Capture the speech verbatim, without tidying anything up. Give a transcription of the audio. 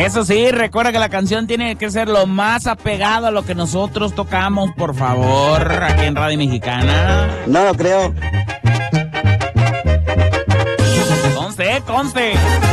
Eso sí, recuerda que la canción tiene que ser lo más apegado a lo que nosotros tocamos, por favor, aquí en Radio Mexicana. No lo creo. Conste, conste.